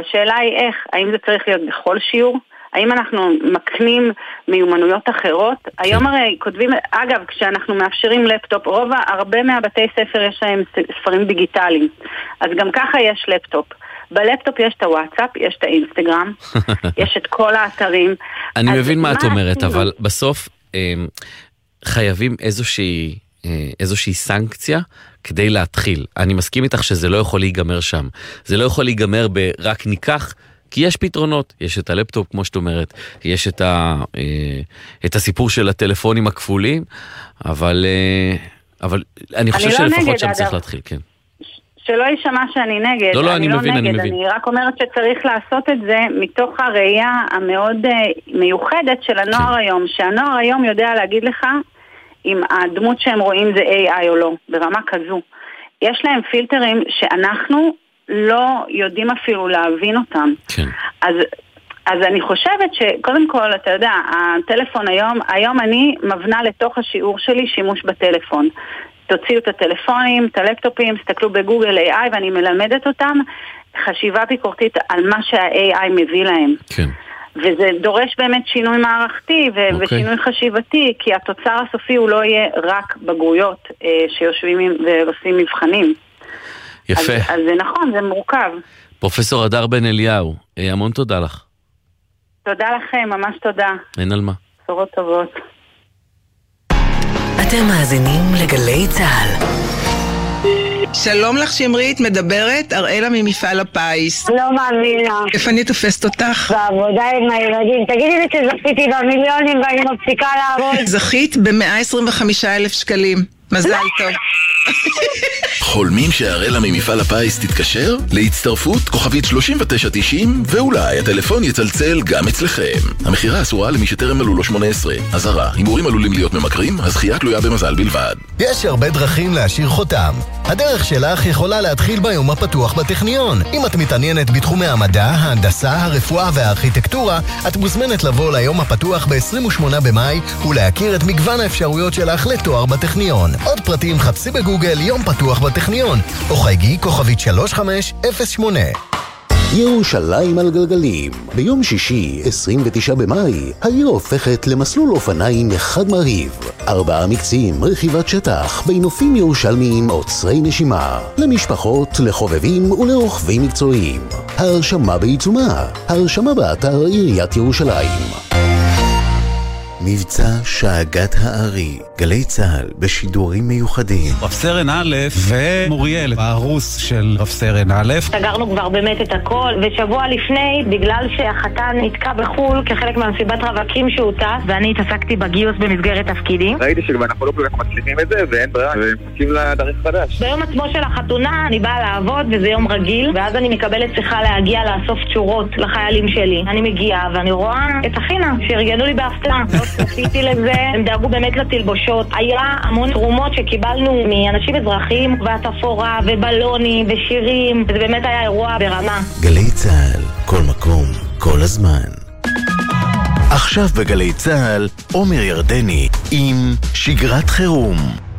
השאלה היא איך, האם זה צריך להיות בכל שיעור? האם אנחנו מקנים מיומנויות אחרות? היום הרי כותבים, אגב, כשאנחנו מאפשרים לפטופ, הרבה מהבתי ספר יש להם ספרים דיגיטליים, אז גם ככה יש לפטופ. בלפטופ יש את הוואטסאפ, יש את האינסטגרם, יש את כל האתרים. אני מבין מה את אומרת, אבל בסוף חייבים איזושהי סנקציה כדי להתחיל. אני מסכים איתך שזה לא יכול להיגמר שם. זה לא יכול להיגמר ברק ניקח, כי יש פתרונות. יש את הלפטופ, כמו שאת אומרת, יש את הסיפור של הטלפונים הכפולים, אבל אני חושב שלפחות שם צריך להתחיל, כן. שלא יישמע שאני נגד. לא, אני מבין. אני רק אומרת שצריך לעשות את זה מתוך הראייה המאוד מיוחדת של הנוער היום, שהנוער היום יודע להגיד לך אם הדמות שהם רואים זה AI או לא, ברמה כזו. יש להם פילטרים שאנחנו לא יודעים אפילו להבין אותם. כן. אז אני חושבת שקודם כל, אתה יודע, הטלפון היום אני מבנה לתוך השיעור שלי שימוש בטלפון. תוציאו את הטלפונים, את הלפטופים, תסתכלו בגוגל AI, ואני מלמדת אותם חשיבה ביקורתית על מה שה-AI מביא להם. כן. וזה דורש באמת שינוי מערכתי ושינוי חשיבתי, כי התוצר הסופי הוא לא יהיה רק בגרויות שיושבים ועושים מבחנים. יפה. אז זה נכון, זה מורכב. פרופסור הדר בן אליהו, המון תודה לך. תודה לכם, ממש תודה. אין על מה. בשורות טובות. אתם מאזינים לגלי צהל. שלום לך שמרית, מדברת אראלה ממפעל הפיס. לא מאמינה. איפה אני תופסת אותך? בעבודה עם הילדים. תגידי לי שזכיתי במיליונים ואני מפסיקה לעבוד. זכית ב-125,000 שקלים. מזל טוב. חולמים שהראלה ממפעל הפיס תתקשר? להצטרפות כוכבית 3990 ואולי הטלפון יצלצל גם אצלכם. המחירה אסורה למי שטרם מלאו לו 18. אזהרה, הימורים עלולים להיות ממכרים, הזכייה תלויה במזל בלבד. יש הרבה דרכים להשאיר חותם. הדרך שלך יכולה להתחיל ביום הפתוח בטכניון. אם את מתעניינת בתחומי המדע, ההנדסה, הרפואה והארכיטקטורה, את מוזמנת לבוא ליום הפתוח ב-28 במאי ולהכיר את מגוון האפשרויות שלך לתואר בטכניון. עוד פרטים חפשי בגוגל יום פתוח בטכניון, או חייגי כוכבית 3508. ירושלים על גלגלים. ביום שישי, 29 במאי, העיר הופכת למסלול אופניים אחד מרהיב. 4 מקצים, רכיבת שטח, בנופים ירושלמיים עוצרי נשימה. למשפחות, לחובבים ולרוכבים מקצועיים. ההרשמה בעיצומה. ההרשמה באתר עיריית ירושלים. מבצע שאגת הארי, גלי צהל בשידורים מיוחדים. רב סרן א' ומוריאל, הרוס של רב סרן א'. סגרנו כבר באמת את הכל, ושבוע לפני, בגלל שהחתן נתקע בחול כחלק מהמסיבת רווקים שהוא טס, ואני התעסקתי בגיוס במסגרת תפקידים. ראיתי שאנחנו לא כל כך מצליחים את זה, ואין ברירה, ומחכים לדרך חדש. ביום עצמו של החתונה אני באה לעבוד, וזה יום רגיל, ואז אני מקבלת שיחה להגיע לאסוף תשורות לחיילים שלי. אני מגיעה ואני רואה את אחינה שארגנו לי בהפתעה. עשיתי לזה, הם דאגו באמת לתלבושות. היה המון תרומות שקיבלנו מאנשים אזרחים, והתפורה ובלונים ושירים, וזה באמת היה אירוע ברמה. גלי צהל, כל מקום, כל הזמן. עכשיו בגלי צהל, עומר ירדני עם שגרת חירום.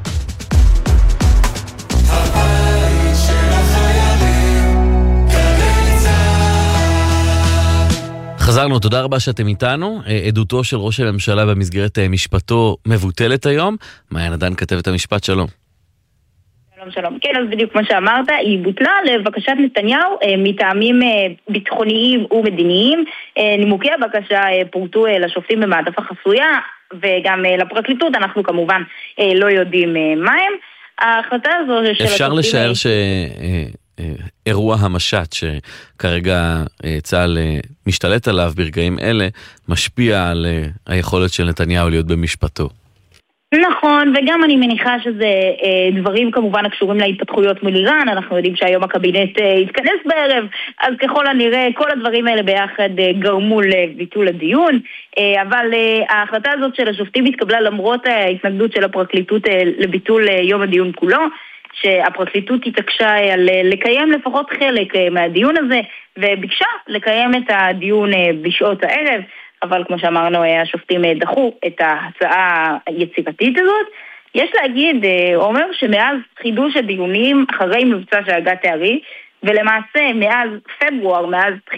חזרנו, תודה רבה שאתם איתנו. עדותו של ראש הממשלה במסגרת משפטו מבוטלת היום. מעיין עדן כתבת המשפט, שלום. שלום, שלום. כן, אז בדיוק כמו שאמרת, היא בוטלה לבקשת נתניהו מטעמים ביטחוניים ומדיניים. נימוקי הבקשה פורטו לשופטים במעטפה חסויה, וגם לפרקליטות אנחנו כמובן לא יודעים מה הם. ההחלטה הזו של... אפשר לשער אירוע המשט שכרגע צה"ל משתלט עליו ברגעים אלה, משפיע על היכולת של נתניהו להיות במשפטו. נכון, וגם אני מניחה שזה דברים כמובן הקשורים להתפתחויות מול איראן. אנחנו יודעים שהיום הקבינט יתכנס בערב, אז ככל הנראה כל הדברים האלה ביחד גרמו לביטול הדיון, אבל ההחלטה הזאת של השופטים התקבלה למרות ההתנגדות של הפרקליטות לביטול יום הדיון כולו, שהפרקליטות התעקשה לקיים לפחות חלק מהדיון הזה, וביקשה לקיים את הדיון בשעות הערב, אבל כמו שאמרנו, השופטים דחו את ההצעה היצירתית הזאת. יש להגיד, אומר, שמאז חידוש הדיונים אחרי מבצע שאגת הארי, ולמעשה מאז פברואר, מאז